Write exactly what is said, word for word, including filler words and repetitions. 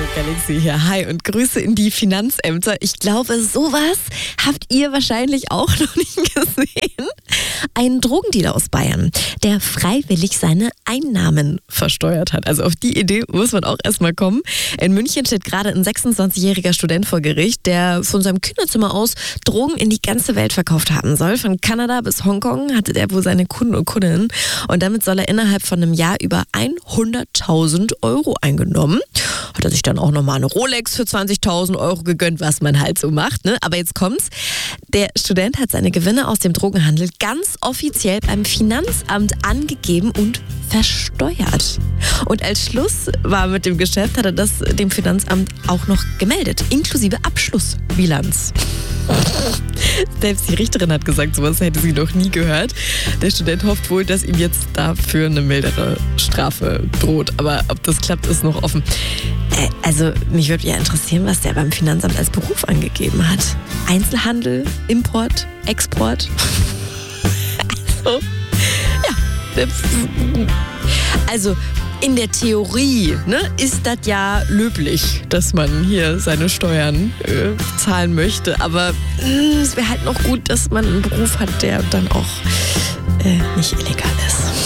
Galaxy hier. Hi und Grüße in die Finanzämter. Ich glaube, sowas habt ihr wahrscheinlich auch noch nicht gesehen. Ein Drogendealer aus Bayern, der freiwillig seine Einnahmen versteuert hat. Also auf die Idee muss man auch erstmal kommen. In München steht gerade ein sechsundzwanzigjähriger Student vor Gericht, der von seinem Kinderzimmer aus Drogen in die ganze Welt verkauft haben soll. Von Kanada bis Hongkong hatte der wohl seine Kunden und Kundinnen. Und damit soll er innerhalb von einem Jahr über hunderttausend Euro eingenommen. Hat er sich dann auch nochmal eine Rolex für zwanzigtausend Euro gegönnt, was man halt so macht. Ne? Aber jetzt kommt's. Der Student hat seine Gewinne aus dem Drogenhandel ganz offiziell beim Finanzamt angegeben und versteuert. Und als Schluss war mit dem Geschäft, hat er das dem Finanzamt auch noch gemeldet, inklusive Abschlussbilanz. Selbst die Richterin hat gesagt, sowas hätte sie noch nie gehört. Der Student hofft wohl, dass ihm jetzt dafür eine mildere Strafe droht. Aber ob das klappt, ist noch offen. Äh, also mich würde ja interessieren, was der beim Finanzamt als Beruf angegeben hat. Einzelhandel, Import, Export. Also, ja. Also in der Theorie, ne, ist das ja löblich, dass man hier seine Steuern äh, zahlen möchte. Aber mh, es wäre halt noch gut, dass man einen Beruf hat, der dann auch äh, nicht illegal ist.